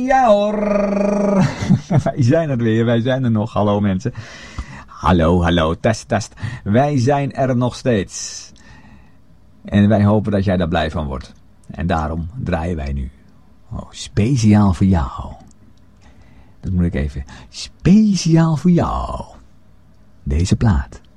Ja hoor. Wij zijn er weer. Wij zijn er nog. Hallo mensen. Hallo. Test. Wij zijn er nog steeds. En wij hopen dat jij daar blij van wordt. En daarom draaien wij nu. Speciaal voor jou. Dat moet ik even. Speciaal voor jou. Deze plaat.